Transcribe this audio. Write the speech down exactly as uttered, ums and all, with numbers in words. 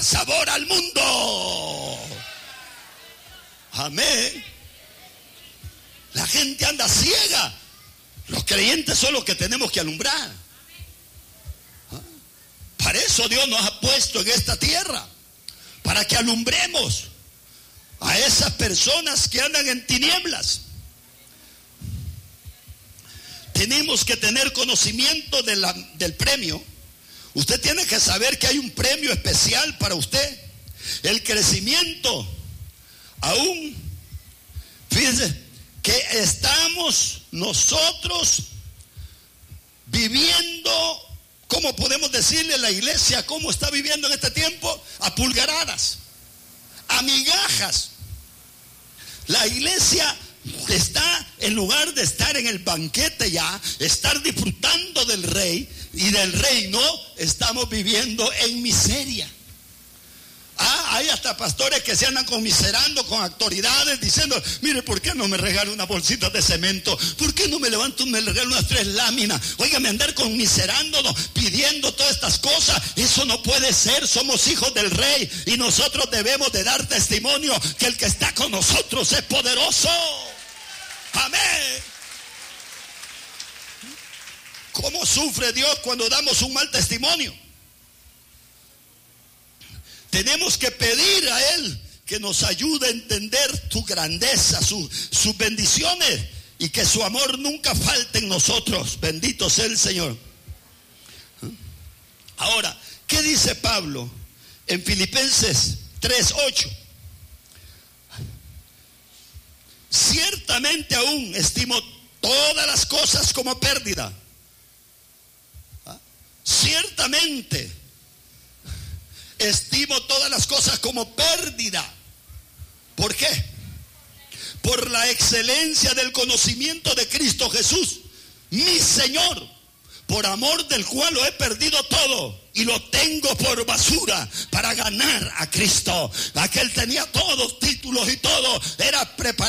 sabor al mundo. Amén. La gente anda ciega. Los creyentes son los que tenemos que alumbrar. Para eso Dios nos ha puesto en esta tierra, para que alumbremos a esas personas que andan en tinieblas. Tenemos que tener conocimiento de la, del premio. Usted tiene que saber que hay un premio especial para usted. El crecimiento, aún, fíjense, que estamos nosotros viviendo, ¿cómo podemos decirle a la iglesia cómo está viviendo en este tiempo? A pulgaradas, a migajas. La iglesia está, en lugar de estar en el banquete ya, estar disfrutando del rey y del reino, estamos viviendo en miseria. Ah, hay hasta pastores que se andan conmiserando con autoridades diciendo, mire, ¿por qué no me regala una bolsita de cemento? ¿Por qué no me levanto y me regala unas tres láminas? Óigame, andar conmiserándonos, pidiendo todas estas cosas, eso no puede ser. Somos hijos del rey y nosotros debemos de dar testimonio que el que está con nosotros es poderoso. Amén. ¿Cómo sufre Dios cuando damos un mal testimonio? Tenemos que pedir a Él que nos ayude a entender su grandeza, su, sus bendiciones, y que su amor nunca falte en nosotros. Bendito sea el Señor. Ahora, ¿qué dice Pablo en Filipenses tres ocho? Ciertamente aún estimo todas las cosas como pérdida. Ciertamente estimo todas las cosas como pérdida. ¿Por qué? Por la excelencia del conocimiento de Cristo Jesús, mi Señor, por amor del cual lo he perdido todo y lo tengo por basura para ganar a Cristo. Aquel tenía todos títulos y todo, era preparado